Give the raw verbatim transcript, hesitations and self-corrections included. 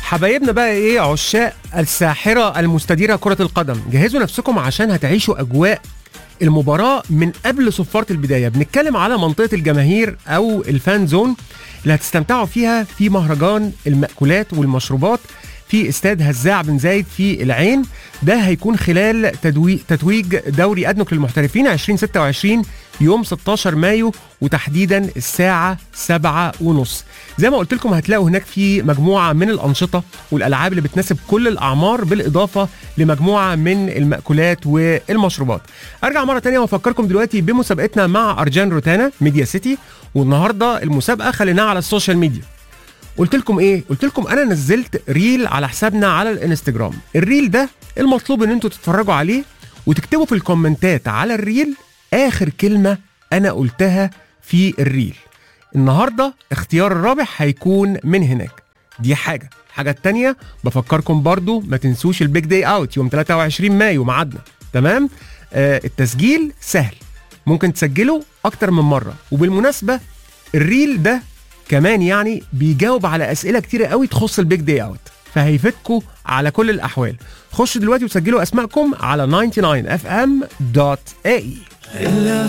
حبايبنا بقى ايه عشاق الساحرة المستديرة كرة القدم، جهزوا نفسكم عشان هتعيشوا اجواء المباراة من قبل صفارة البداية. بنتكلم على منطقة الجماهير او الفان زون اللي هتستمتعوا فيها في مهرجان المأكولات والمشروبات في استاد هزاع بن زايد في العين. ده هيكون خلال تتويج دوري أدنك للمحترفين ألفين وستة وعشرين يوم ستاشر مايو، وتحديدا الساعة سبعة ونص. زي ما قلت لكم هتلاقوا هناك في مجموعة من الأنشطة والألعاب اللي بتناسب كل الأعمار، بالإضافة لمجموعة من المأكولات والمشروبات. أرجع مرة تانية وأفكركم دلوقتي بمسابقتنا مع أرجان روتانا ميديا سيتي، والنهاردة المسابقة خليناها على السوشيال ميديا. قلت لكم ايه؟ قلت لكم انا نزلت ريل على حسابنا على الانستجرام. الريل ده المطلوب ان انتوا تتفرجوا عليه وتكتبوا في الكومنتات على الريل اخر كلمة انا قلتها في الريل. النهاردة اختيار الرابح هيكون من هناك. دي حاجة. الحاجة التانية بفكركم برضو ما تنسوش البيج داي اوت يوم ثلاثة وعشرين مايو معادنا. تمام؟ آه التسجيل سهل، ممكن تسجله اكتر من مرة. وبالمناسبة الريل ده كمان يعني بيجاوب على اسئله كتيره قوي تخص البيج داي اوت، فهيفيدكم على كل الاحوال. خشوا دلوقتي وسجلوا اسماءكم على تسعة وتسعين اف ام دوت اي.